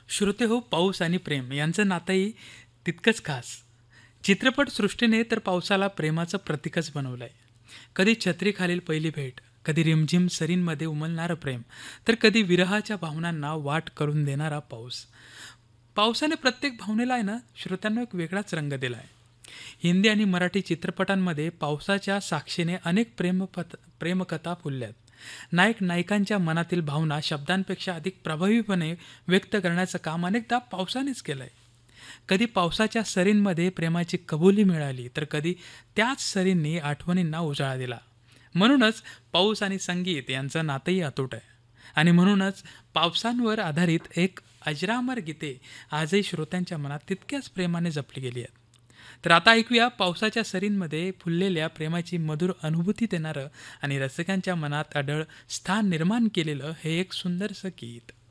श्रोते हो, पाऊस आणि प्रेम यांचं नातंही तितकंच खास. चित्रपटसृष्टीने तर पावसाला प्रेमाचं प्रतीकच बनवलंय. कधी छत्रीखालील पहिली भेट, कधी रिमझिम सरींमध्ये उमलणारं प्रेम, तर कधी विरहाच्या भावनांना वाट करून देणारा पाऊस. पावसाने प्रत्येक भावनेला आहे ना, श्रोत्यांना एक वेगळाच रंग दिला आहे. हिंदी आणि मराठी चित्रपटांमध्ये पावसाच्या साक्षीने अनेक प्रेमकथा फुलल्यात. नायक नायिकांच्या मनातील भावना शब्दांपेक्षा अधिक प्रभावीपणे व्यक्त करण्याचं काम अनेकदा पावसानेच केलंय. कधी पावसाच्या सरींमध्ये प्रेमाची कबुली मिळाली, तर कधी त्याच सरींनी आठवणींना उजाळा दिला. म्हणूनच पाऊस आणि संगीत यांचं नातंही अतूट आहे. आणि म्हणूनच पावसांवर आधारित एक अजरामर गीते आजही श्रोत्यांच्या मनात तितक्याच प्रेमाने जपली गेली आहेत. तर आता ऐकूया पावसाच्या सरींमध्ये फुललेल्या प्रेमाची मधुर अनुभूती देणारं आणि रसिकांच्या मनात अढळ स्थान निर्माण केलेलं हे एक सुंदरसं गीत.